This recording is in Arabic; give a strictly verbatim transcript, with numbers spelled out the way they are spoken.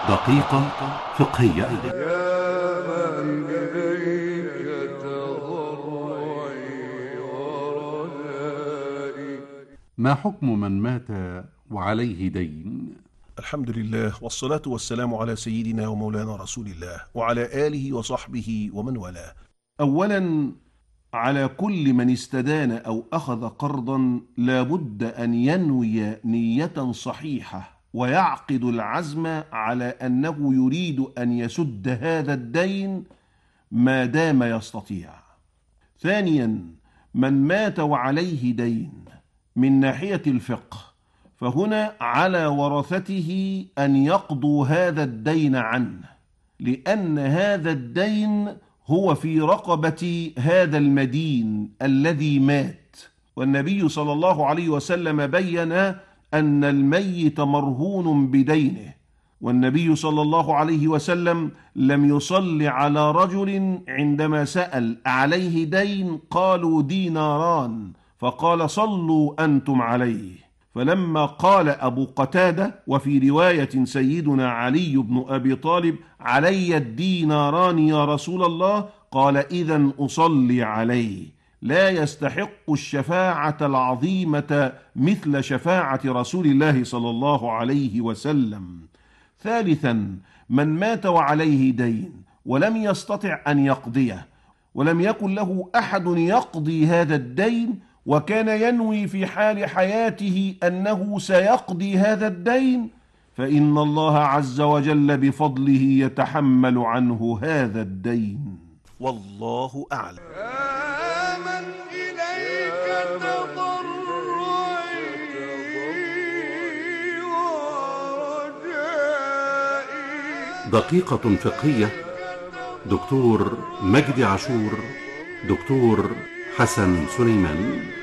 دقيقة فقهية. يا من إليك تضرعي ورجائي. ما حكم من مات وعليه دين؟ الحمد لله والصلاة والسلام على سيدنا ومولانا رسول الله وعلى آله وصحبه ومن والاه. أولا، على كل من استدان أو أخذ قرضا لابد أن ينوي نية صحيحة ويعقد العزم على أنه يريد أن يسد هذا الدين ما دام يستطيع. ثانيا، من مات وعليه دين من ناحية الفقه فهنا على ورثته أن يقضوا هذا الدين عنه، لأن هذا الدين هو في رقبة هذا المدين الذي مات، والنبي صلى الله عليه وسلم بين أن الميت مرهون بدينه، والنبي صلى الله عليه وسلم لم يصل على رجل عندما سأل عليه دين قالوا ديناران، فقال صلوا أنتم عليه. فلما قال أبو قتادة وفي رواية سيدنا علي بن أبي طالب علي الديناران يا رسول الله، قال إذن أصلي عليه، لا يستحق الشفاعة العظيمة مثل شفاعة رسول الله صلى الله عليه وسلم. ثالثا، من مات وعليه دين ولم يستطع أن يقضيه ولم يكن له أحد يقضي هذا الدين وكان ينوي في حال حياته أنه سيقضي هذا الدين، فإن الله عز وجل بفضله يتحمل عنه هذا الدين، والله أعلم. يا من إليك تضرعي ورجائي. دقيقة فقهية. دكتور مجدي عاشور، دكتور حسن سليمان.